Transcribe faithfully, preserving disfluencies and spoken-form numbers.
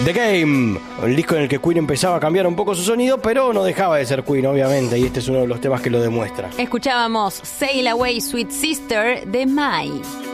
The Game, el disco en el que Queen empezaba a cambiar un poco su sonido, pero no dejaba de ser Queen, obviamente, y este es uno de los temas que lo demuestra. Escuchábamos Sail Away Sweet Sister de Mai.